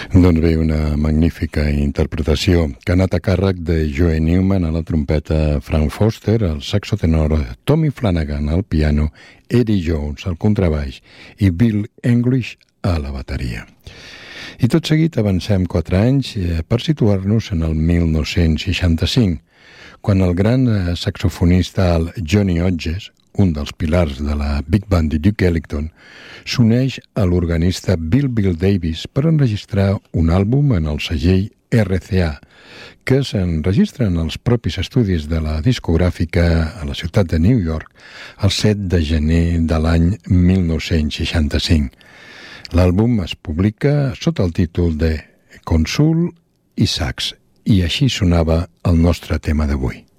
Doncs bé, una magnífica interpretació que ha anat a càrrec de Joe Newman a la trompeta, Frank Foster al saxo tenor, Tommy Flanagan al piano, Eddie Jones al contrabaix i Bill English a la bateria. I tot seguit avancem 4 anys per situar-nos en el 1965, quan el gran saxofonista Johnny Hodges, un dels pilars de la Big Band de Duke Ellington, s'uneix a l'organista Bill Davis per enregistrar un àlbum en el segell RCA, que s'enregistra en els propis estudis de la discogràfica a la ciutat de New York el 7 de gener de l'any 1965. L'àlbum es publica sota el títol de Consul i Sax, i així sonava el nostre tema d'avui.